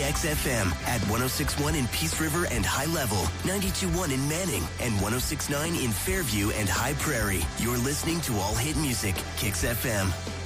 KXFM at 106.1 in Peace River and High Level, 92.1 in Manning, and 106.9 in Fairview and High Prairie. You're listening to All Hit Music, KXFM.